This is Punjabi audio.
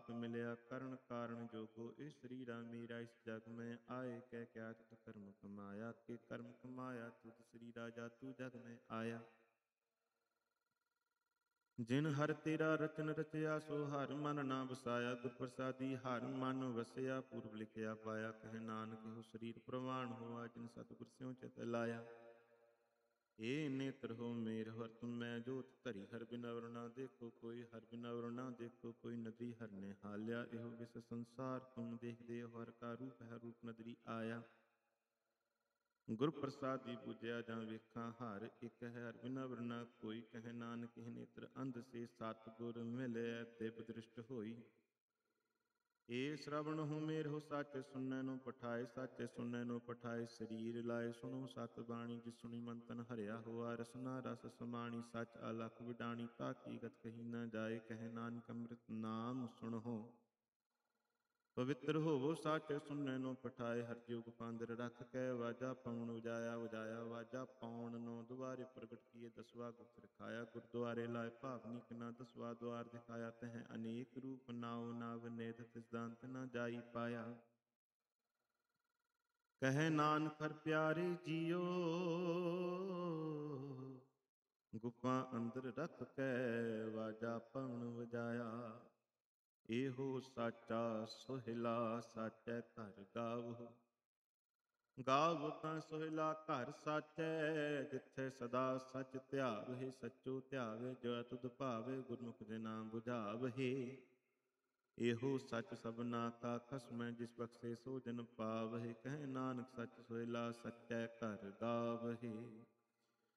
आप मिलया करण कारण जोगो। इस शरीरा मेरा इस जग में आए, कह क्या तुध कर्म कमाया। के कर्म कमाया तुध शरीरा जातू जग में आया। जिन हर तेरा रचन रचया, सो हर मन ना वसाया। गुर प्रसादी हर मन वसया, पूर्व लिखया पाया। कह नानक हो शरीर प्रवाण होआ, जिन सतगुर स्यों चित लाया। ए नेत्र हो मेर हर तुम मैं जोत धरी। हर बिनवर ना देखो कोई, हर बिनवर ना देखो कोई। नदरी हर ने हाल्या, एहो विस संसार तुम देखदे हो। हर का रूप है रूप नदरी आया। गुर प्रसादी पूजया जां वेखां हर, एक है हर बिनवर ना कोई। कह नानक हिं नेत्र अंध से, सतगुर मिलै दिव्य दृष्ट होई। ਏ ਸ਼ਰਵਣ ਹੋ ਮੇਰ ਹੋ ਸਾਚੇ, ਸੁਨੈ ਨੂੰ ਪਠਾਏ ਸਾਚੇ, ਸੁਨੈ ਨੂੰ ਪਠਾਏ। ਸਰੀਰ ਲਾਏ ਸੁਣੋ ਸਤ ਬਾਣੀ, ਜਿਸ ਸੁਣੀ ਮਨ ਤਨ ਹਰਿਆ ਹੋਆ। ਰਸਨਾ ਰਸ ਸਮਾਣੀ, ਸਚ ਅਲਖ ਵਿਡਾਣੀ। ਤਾ ਕੀ ਗਤ ਕਹੀ ਨਾ ਜਾਏ, ਕਹਿ ਨਾਨਕ ਅੰਮ੍ਰਿਤ ਨਾਮ ਸੁਣਹੁ। ਪਵਿੱਤਰ ਹੋਵੋ ਸਾਚੇ, ਸੁਨੈ ਨੂੰ ਪਠਾਏ। ਹਰ ਜੁਗ ਪਾਂਦਰ ਰਖ ਕੈ, ਵਾਜਾ ਪਉਣ ਵਜਾਇਆ ਵਜਾਇਆ। ਵਾਜਾ ਪਾਉਣ ਨੌ ਦੁਆਰੇ ਪ੍ਰਗਟ ਕੀਏ, ਦਸਵਾ ਗੁਪਤ ਰਖਾਇਆ। ਗੁਰਦੁਆਰੇ ਲਾਏ ਭਾਵਨੀ ਕਿਨਾ, ਦਸਵਾ ਦੁਆਰ ਦਿਖਾਇਆ। ਤਹ ਅਨੇਕ ਰੂਪ ਨਾਉ ਨਾਵ ਨੇਦ, ਤਿਸ ਦਾ ਅੰਤ ਨਾ ਜਾਈ ਪਾਇਆ। ਕਹੈ ਨਾਨਕ ਹਰ ਪਿਆਰੇ ਜੀਓ, ਗੁਪਾਂ ਅੰਦਰ ਰਖ ਕੈ ਵਾਜਾ ਪਉਣ ਵਜਾਇਆ। ਇਹੋ ਸਾਚਾ ਸੋਹਿਲਾ, ਸਾਚੈ ਘਰ ਗਾਵੋ। ਗਾਵੋ ਤਾਂ ਸੋਹਿਲਾ ਘਰ ਸਾਚੈ, ਜਿੱਥੈ ਸਦਾ ਸਚ ਧਿਆਵਹਿ। ਸਚੋ ਧਿਆਵੇ ਜੋ ਤੁਧ ਭਾਵੇ, ਗੁਰਮੁਖ ਦੇ ਨਾਮ ਬੁਝਾਵਹਿ। ਇਹੋ ਸਚ ਸਭਨਾ ਕਾ ਖਸਮੈ, ਜਿਸ ਬਖਸ਼ੇ ਸੋ ਜਨ ਪਾਵਹਿ। ਕਹਿ ਨਾਨਕ ਸਚ ਸੋਹਿਲਾ, ਸਚੈ ਘਰ ਗਾਵਹਿ।